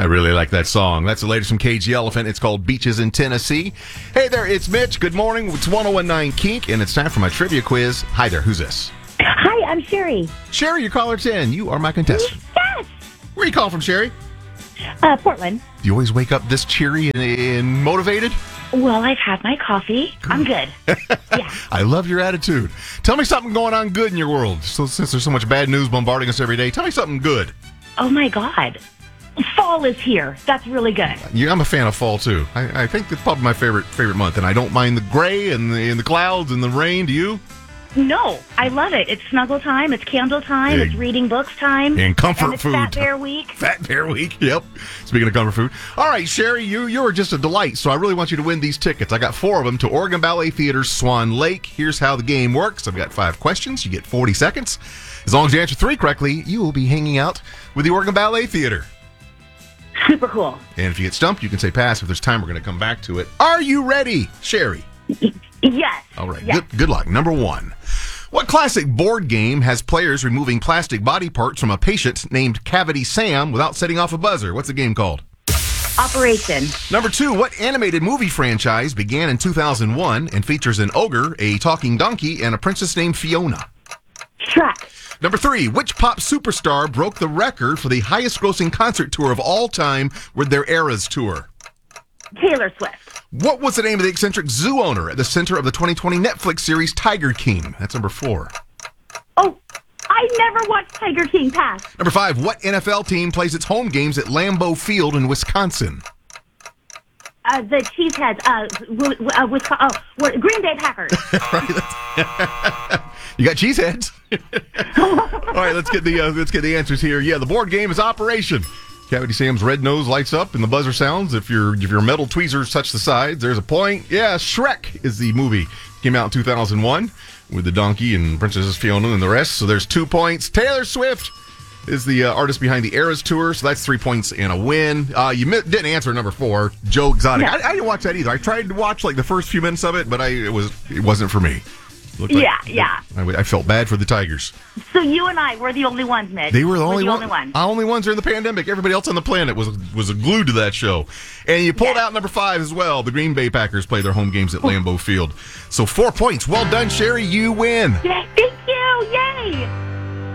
I really like that song. That's the latest from Cage the Elephant. It's called Beaches in Tennessee. Hey there, it's Mitch. Good morning. It's 1019 Kink, and it's time for my trivia quiz. Hi there, who's this? Hi, I'm Sherry. Sherry, you're caller 10. You are my contestant. Yes. Where are you calling from, Sherry? Portland. Do you always wake up this cheery and motivated? Well, I've had my coffee. I'm good. Yeah. I love your attitude. Tell me something going on good in your world. So since there's so much bad news bombarding us every day, tell me something good. Oh, my God. Fall is here. That's really good. Yeah, I'm a fan of fall, too. I think it's probably my favorite month, and I don't mind the gray and the clouds and the rain. Do you? No, I love it. It's snuggle time. It's candle time. It's reading books time. And comfort it's food. Fat Bear Week. Fat Bear Week. Yep. Speaking of comfort food. All right, Sherry, you're just a delight, so I really want you to win these tickets. I got 4 of them to Oregon Ballet Theater's Swan Lake. Here's how the game works. I've got 5 questions. You get 40 seconds. As long as you answer 3 correctly, you will be hanging out with the Oregon Ballet Theater. Super cool. And if you get stumped, you can say pass. If there's time, we're going to come back to it. Are you ready, Sherry? Yes. All right. Yes. Good luck. Number 1. What classic board game has players removing plastic body parts from a patient named Cavity Sam without setting off a buzzer? What's the game called? Operation. Number 2. What animated movie franchise began in 2001 and features an ogre, a talking donkey, and a princess named Fiona? Shrek. Number 3. Which pop superstar broke the record for the highest grossing concert tour of all time with their Eras tour? Taylor Swift. What was the name of the eccentric zoo owner at the center of the 2020 Netflix series Tiger King? That's number 4. Oh, I never watched Tiger King. Pass. Number 5. What NFL team plays its home games at Lambeau Field in Wisconsin? The Cheeseheads. Green Bay Packers. You got cheeseheads. All right, let's get the answers here. Yeah, the board game is Operation. Cavity Sam's red nose lights up and the buzzer sounds. If your metal tweezers touch the sides, there's a point. Yeah, Shrek is the movie. Came out in 2001 with the donkey and Princess Fiona and the rest. So there's 2 points. Taylor Swift is the artist behind the Eras tour. So that's 3 points and a win. You didn't answer number 4, Joe Exotic. No. I didn't watch that either. I tried to watch like the first few minutes of it, but it wasn't for me. I felt bad for the Tigers. So you and I were the only ones, Mitch. They were the only ones. Only ones during the pandemic. Everybody else on the planet was glued to that show. And you pulled out number 5 as well. The Green Bay Packers play their home games at Lambeau Field. So 4 points. Well done, Sherry. You win. Thank you. Yay.